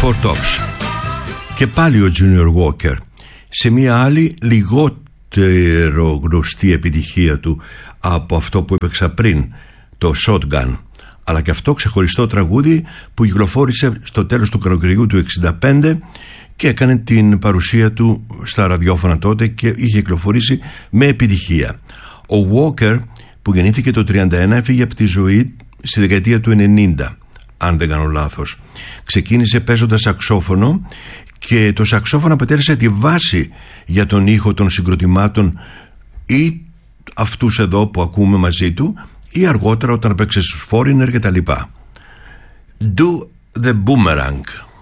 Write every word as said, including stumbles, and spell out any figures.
Four Tops. Και πάλι ο Junior Walker σε μια άλλη λιγότερο γνωστή επιτυχία του από αυτό που έπαιξα πριν, το Shotgun, αλλά και αυτό ξεχωριστό τραγούδι που κυκλοφόρησε στο τέλος του καλοκαιριού του εξήντα πέντε και έκανε την παρουσία του στα ραδιόφωνα τότε και είχε κυκλοφορήσει με επιτυχία. Ο Walker, που γεννήθηκε το τριάντα ένα, έφυγε από τη ζωή στη δεκαετία του ενενήντα, αν δεν κάνω λάθος. Ξεκίνησε παίζοντας σαξόφωνο και το σαξόφωνο αποτέλεσε τη βάση για τον ήχο των συγκροτημάτων, ή αυτούς εδώ που ακούμε μαζί του, ή αργότερα όταν παίξε στους Foreigner και τα λοιπά. Do the Boomerang.